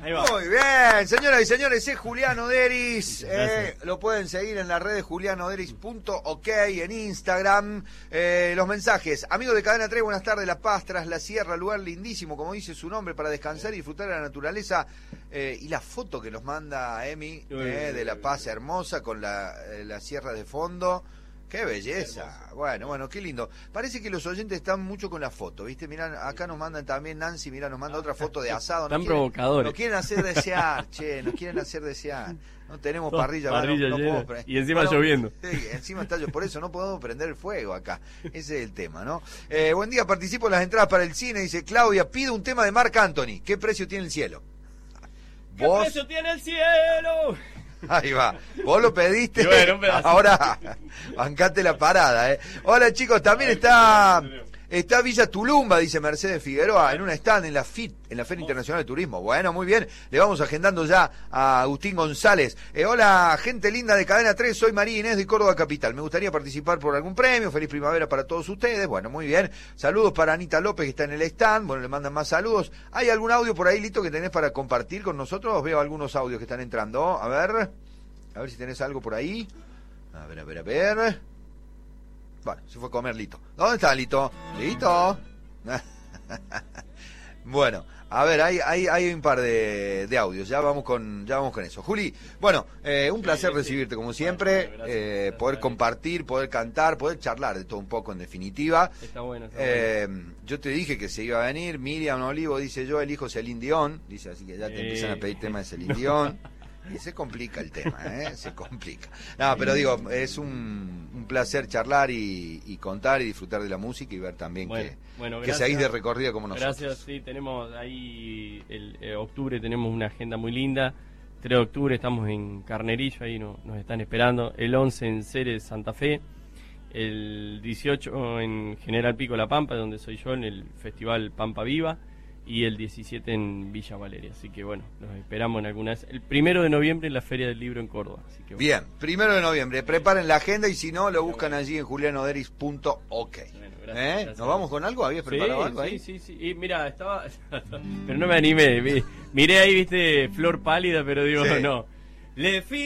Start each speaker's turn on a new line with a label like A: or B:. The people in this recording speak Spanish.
A: Ahí va.
B: Muy bien, señoras y señores, es Julián Oderis. Lo pueden seguir en las redes julianoderis.ok en Instagram. Los mensajes. Amigos de Cadena 3, buenas tardes. La Paz, tras la sierra, lugar lindísimo, como dice su nombre, para descansar y disfrutar de la naturaleza. Y la foto que nos manda Emi de La Paz, hermosa, con la sierra de fondo. ¡Qué belleza! Bueno, qué lindo. Parece que los oyentes están mucho con la foto, ¿viste? Mirá, acá nos mandan también, Nancy, mirá, nos manda otra foto de asado.
A: Están provocadores.
B: Nos quieren hacer desear, nos quieren hacer desear. No tenemos parrilla,
A: no
B: podemos
A: y encima lloviendo.
B: Sí, encima está lloviendo, por eso no podemos prender el fuego acá. Ese es el tema, ¿no? Buen día, participo en las entradas para el cine, dice Claudia, pido un tema de Marc Anthony. ¿Qué precio tiene el cielo?
A: ¿Qué precio tiene el cielo?
B: Ahí va, vos lo pediste,
A: bueno,
B: ahora bancate la parada, Hola chicos, también está Villa Tulumba, dice Mercedes Figueroa, en una stand en la FIT, en la Feria Internacional de Turismo. Bueno, muy bien, le vamos agendando ya a Agustín González. Hola, gente linda de Cadena 3, soy María Inés de Córdoba Capital. Me gustaría participar por algún premio, feliz primavera para todos ustedes. Bueno, muy bien, saludos para Anita López que está en el stand, bueno, le mandan más saludos. ¿Hay algún audio por ahí, Lito, que tenés para compartir con nosotros? Veo algunos audios que están entrando, a ver si tenés algo por ahí. A ver. Bueno, se fue a comer Lito. ¿Dónde está Lito? ¿Lito? Bueno, a ver, hay un par de audios. Ya vamos con eso. Juli, bueno, un placer recibirte como siempre. Gracias. Poder compartir, poder cantar, poder charlar de todo un poco en definitiva.
A: Está bueno.
B: Yo te dije que se iba a venir. Miriam Olivo dice, yo elijo Celine Dion. Dice, así que ya te empiezan a pedir temas de Celine Dion. Y se complica el tema, se complica. No, pero digo, es un placer charlar y contar y disfrutar de la música y ver también que seguís de recorrido como nosotros.
A: Gracias, sí, tenemos ahí el octubre, tenemos una agenda muy linda. 3 de octubre estamos en Carnerillo, ahí nos están esperando. El 11 en Ceres, Santa Fe. El 18 en General Pico La Pampa, donde soy yo, en el Festival Pampa Viva. Y el 17 en Villa Valeria, así que bueno, los esperamos en algunas. El 1 de noviembre en la Feria del Libro en Córdoba, así que bueno.
B: Bien, 1 de noviembre, preparen la agenda y si no, lo buscan allí en julianoderis.ok.
A: Bueno, gracias.
B: ¿Nos vamos con algo? ¿Habías preparado algo ahí?
A: Sí, y mira, estaba pero no me animé, miré ahí, viste, flor pálida, pero digo, no.